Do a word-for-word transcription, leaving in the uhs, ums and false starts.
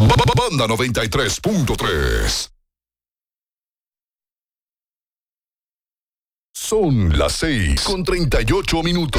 Banda noventa y tres punto tres. Son las seis con treinta y ocho minutos.